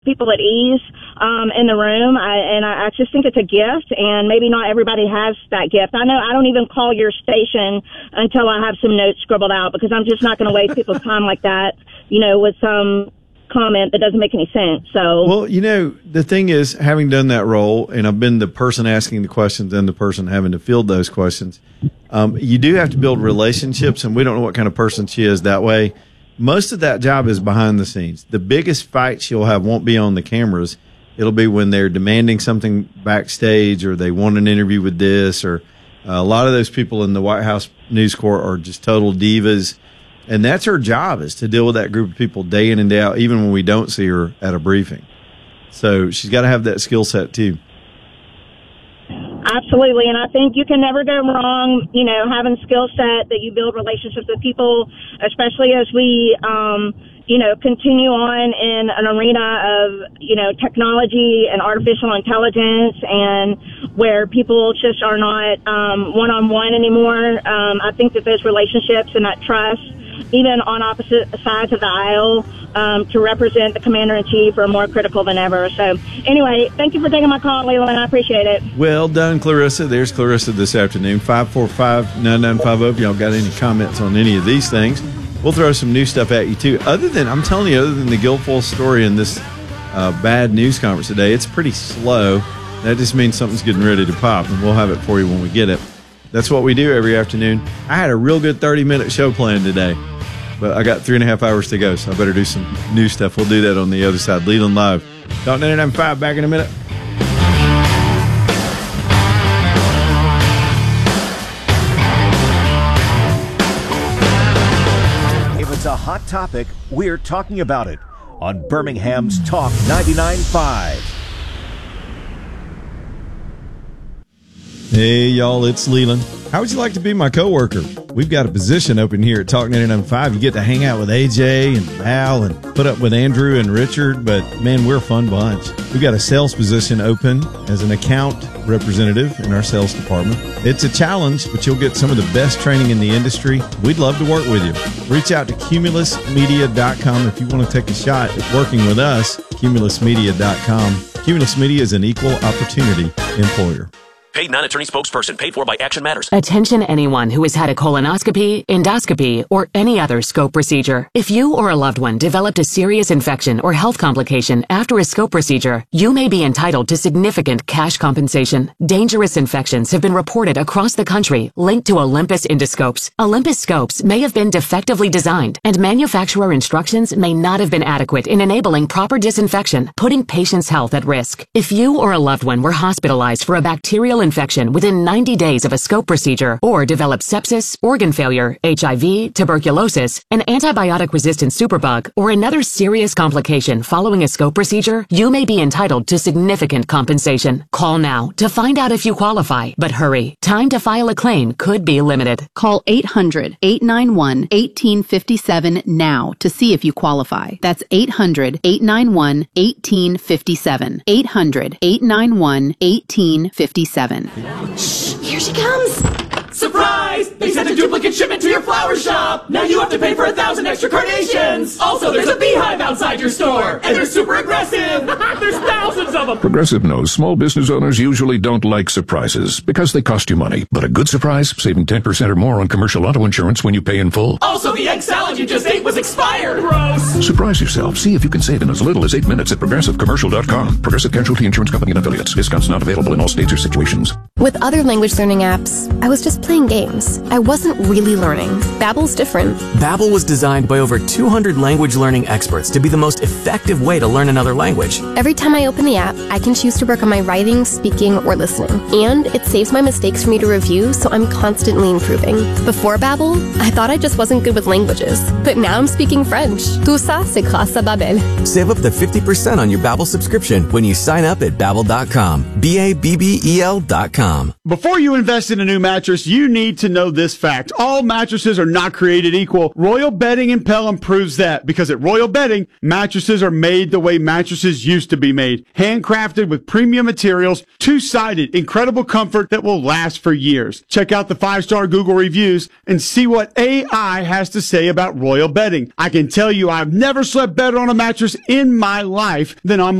people at ease in the room. I just think it's a gift, and maybe not everybody has that gift. I know I don't even call your station until I have some notes scribbled out, because I'm just not going to waste people's time like that, with some comment that doesn't make any sense. So, well, the thing is, having done that role, and I've been the person asking the questions and the person having to field those questions, you do have to build relationships, and we don't know what kind of person she is that way. Most of that job is behind the scenes. The biggest fight she'll have won't be on the cameras. It'll be when they're demanding something backstage, or they want an interview with this, or a lot of those people in the White House News Corps are just total divas. And that's her job, is to deal with that group of people day in and day out, even when we don't see her at a briefing. So she's got to have that skill set too. Absolutely, and I think you can never go wrong, having skill set that you build relationships with people, especially as we, continue on in an arena of, technology and artificial intelligence, and where people just are not one-on-one anymore. I think that those relationships and that trust, even on opposite sides of the aisle, to represent the commander-in-chief, are more critical than ever. So anyway, thank you for taking my call, Leland. I appreciate it. Well done, Clarissa. There's Clarissa this afternoon, 545-9950. If y'all got any comments on any of these things, we'll throw some new stuff at you too. Other than the Guilfoyle story and this bad news conference today, it's pretty slow. That just means something's getting ready to pop, and we'll have it for you when we get it. That's what we do every afternoon. I had a real good 30-minute show planned today, but I got 3.5 hours to go, so I better do some new stuff. We'll do that on the other side. Leland Live. Talk 99.5, back in a minute. If it's a hot topic, we're talking about it on Birmingham's Talk 99.5. Hey, y'all, it's Leland. How would you like to be my coworker? We've got a position open here at Talk 99.5. You get to hang out with AJ and Val and put up with Andrew and Richard, but man, we're a fun bunch. We've got a sales position open as an account representative in our sales department. It's a challenge, but you'll get some of the best training in the industry. We'd love to work with you. Reach out to cumulusmedia.com if you want to take a shot at working with us. Cumulusmedia.com. Cumulus Media is an equal opportunity employer. Paid non-attorney spokesperson. Paid for by Action Matters. Attention anyone who has had a colonoscopy, endoscopy, or any other scope procedure. If you or a loved one developed a serious infection or health complication after a scope procedure, you may be entitled to significant cash compensation. Dangerous infections have been reported across the country linked to Olympus endoscopes. Olympus scopes may have been defectively designed, and manufacturer instructions may not have been adequate in enabling proper disinfection, putting patients' health at risk. If you or a loved one were hospitalized for a bacterial infection within 90 days of a scope procedure, or developed sepsis, organ failure, HIV, tuberculosis, an antibiotic-resistant superbug, or another serious complication following a scope procedure, you may be entitled to significant compensation. Call now to find out if you qualify, but hurry. Time to file a claim could be limited. Call 800-891-1857 now to see if you qualify. That's 800-891-1857. 800-891-1857. Shh, here she comes. Surprise! They sent a duplicate shipment to your flower shop! Now you have to pay for 1,000 extra carnations! Also, there's a beehive outside your store! And they're super aggressive! There's thousands of them! Progressive knows small business owners usually don't like surprises because they cost you money. But a good surprise, saving 10% or more on commercial auto insurance when you pay in full. Also, the egg salad you just ate was expired! Gross! Surprise yourself. See if you can save in as little as 8 minutes at ProgressiveCommercial.com. Progressive Casualty Insurance Company and Affiliates. Discounts not available in all states or situations. With other language learning apps, I was just playing games. I wasn't really learning. Babbel's different. Babbel was designed by over 200 language learning experts to be the most effective way to learn another language. Every time I open the app, I can choose to work on my writing, speaking, or listening. And it saves my mistakes for me to review, so I'm constantly improving. Before Babbel, I thought I just wasn't good with languages. But now I'm speaking French. Tout ça, c'est grâce à Babbel. Save up to 50% on your Babbel subscription when you sign up at Babbel.com. Babbel.com. Before you invest in a new mattress, you need to know this fact. All mattresses are not created equal. Royal Bedding in Pelham proves that, because at Royal Bedding, mattresses are made the way mattresses used to be made. quality, handcrafted with premium materials, two-sided, incredible comfort that will last for years. Check out the 5-star Google reviews and see what AI has to say about Royal Bedding. I can tell you I've never slept better on a mattress in my life than on